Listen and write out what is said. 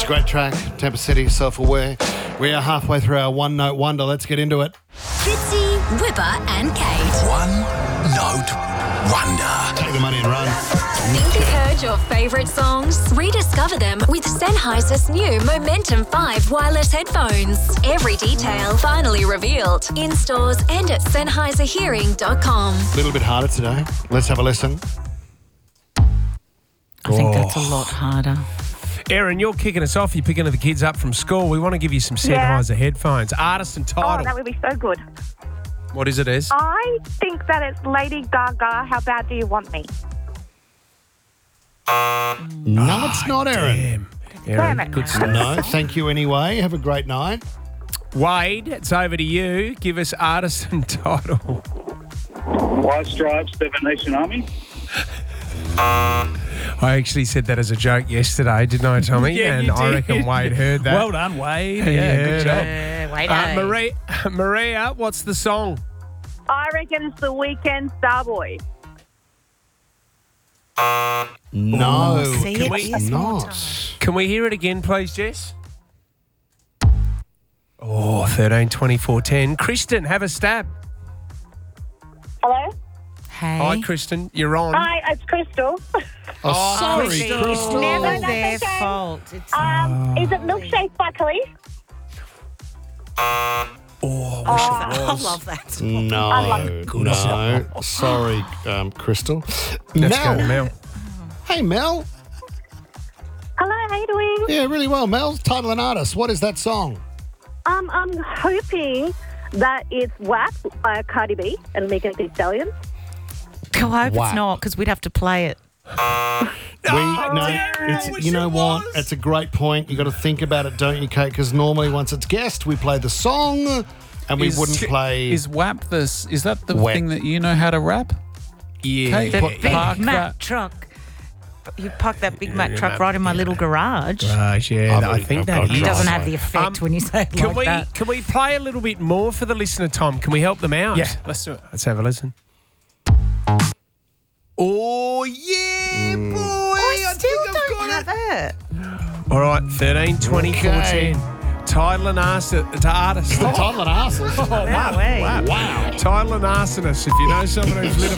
It's a great track. Temper City, Self-Aware. We are halfway through our One Note Wonder. Let's get into it. Fitzy, Whipper and Kate. One Note Wonder. Take the money and run. Think you've heard your favourite songs? Rediscover them with Sennheiser's new Momentum 5 wireless headphones. Every detail finally revealed in stores and at Sennheiserhearing.com. A little bit harder today. Let's have a listen. I think that's a lot harder. Erin, you're kicking us off. You're picking the kids up from school. We want to give you some Sennheiser headphones. Artist and title. Oh, that would be so good. What is it, Ez? I think that it's Lady Gaga. How bad do you want me? No, it's not, Erin. Erin, Damn it. good stuff. No, thank you anyway. Have a great night. Wade, it's over to you. Give us artist and title. White Stripes, Seven Nation Army. I actually said that as a joke yesterday, didn't I, Tommy? Yeah, and you I did. reckon Wade heard that. Well done, Wade. Yeah, Yeah, good job. Maria, what's the song? I reckon it's The Weeknd, Starboy. No, See, can it we- is more not. time. Can we hear it again, please, Jess? Oh, 13, 24, 10. Kristen, have a stab. Hello? Hey. Hi, Kristen. You're on. Hi, it's Crystal. Oh, sorry, Crystal. Crystal. Never that's their okay. fault. It's Is it Milkshake by Khalees? I love that song. No. Sorry, Crystal. Let's go, Mel. Mel. Hey, Mel. Hello, how you doing? Yeah, really well. Mel, title and artist. What is that song? I'm hoping that it's WAP by Cardi B and Megan Thee Stallion. I hope Wow. it's not, because we'd have to play it. You know what? It's a great point. You got to think about it, don't you, Kate? Because normally once it's guessed, we play the song, and we wouldn't play. Is WAP this? Is that the Wet. thing that you know how to rap? Yeah. The Put- Big park Mac that. truck. You park that Big Mac truck right in my little garage. Yeah, I've I think I've that got a It is. doesn't have the effect when you say it Can like that. we play a little bit more for the listener, Tom? Can we help them out? Yeah, let's do it. Let's have a listen. Oh, yeah, boy. I still don't have it. All right, 13, 24, Okay. 10. Title and artist. The title and artist. Wow. Wow. Title and arsonist. If you know someone who's lit